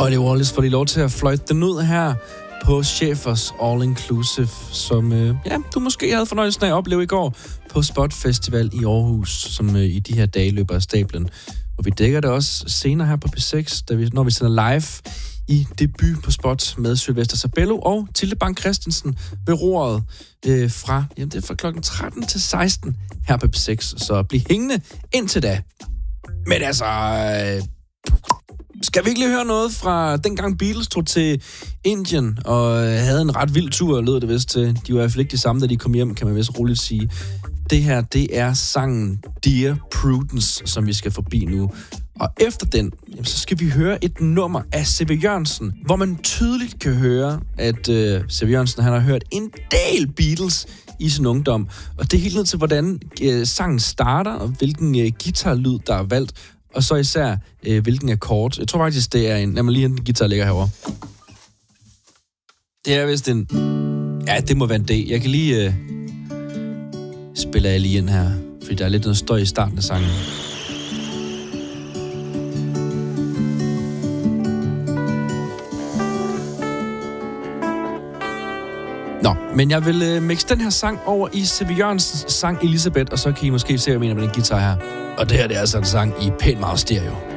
Ollie Wallace får lige lov til at fløjte den ud her på Schäfers All Inclusive, som du måske havde fornøjelsen af at opleve i går på Spot Festival i Aarhus, som i de her dage løber af stablen. Og vi dækker det også senere her på P6, når vi sender live i debut på Spot med Sylvester Sabello og Tilde Bang Christensen ved roret fra klokken 13 til 16 her på P6. Så bliv hængende indtil da. Men altså, skal vi ikke lige høre noget fra dengang Beatles tog til Indien og havde en ret vild tur, lød det vist til. De var i hvert fald ikke de samme, da de kom hjem, kan man vist roligt sige. Det her, det er sangen Dear Prudence, som vi skal forbi nu. Og efter den, så skal vi høre et nummer af C.V. Jørgensen, hvor man tydeligt kan høre, at C.V. Jørgensen han har hørt en del Beatles i sin ungdom. Og det er helt ned til, hvordan sangen starter, og hvilken guitarlyd, der er valgt, og så især hvilken akkord. Jeg tror faktisk, det er en... Lad mig lige en guitar ligger herovre. Det er vist en... Ja, det må være en D. Jeg kan lige... spiller jeg lige ind her, fordi der er lidt noget støj i starten af sangen. Nå, men jeg vil mixe den her sang over i C.V. Jørgensens sang Elisabeth, og så kan I måske se, hvad jeg mener med den guitar her. Og det her, det er altså en sang i pænt meget stereo.